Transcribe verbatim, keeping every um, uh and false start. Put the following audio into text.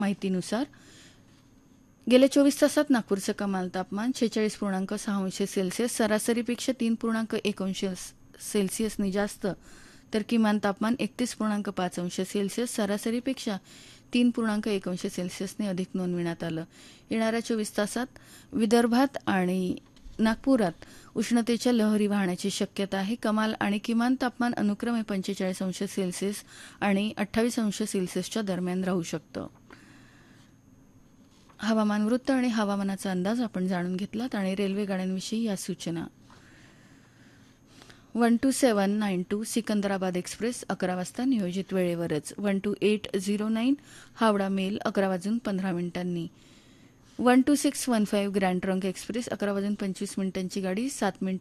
माहितीनुसार गेल्या चोवीस तासात नागपूरचं कमाल तापमान शेहेचाळीस पूर्णांक सहा अंश सेल्सिअस सरासरीपेक्षा तीन पूर्णांक एक अंश सेल्सिअसने जास्त, तर किमान तापमान एकतीस पूर्णांक पाच अंश सेल्सिअस सरासरीपेक्षा तीन पूर्णांक एक अंश सेल्सिअसने अधिक नोंदविण्यात आलं. येणाऱ्या चोवीस तासात विदर्भात आणि नागपुरात उष्णतेच्या लहरी वाहण्याची शक्यता आहे. कमाल आणि किमान तापमान अनुक्रमे पंचेचाळीस अंश सेल्सिअस आणि अठ्ठावीस अंश सेल्सिअसच्या दरम्यान राहू शकतं. हवामान वृत्त आणि हवामानाचा अंदाज आपण जाणून घेतलात. आणि रेल्वे गाड्यांविषयी या सूचना. One two seven nine to Secunderabad express अकरा वाजता नियोजित वेळेवरच. One two eight zero nine Howrah mail अकरा वाजून पंधरा मिनिटांनी. One two six one five grand trunk express अकरा वाजून पंचवीस मिनिटांची गाडी सात मिनिट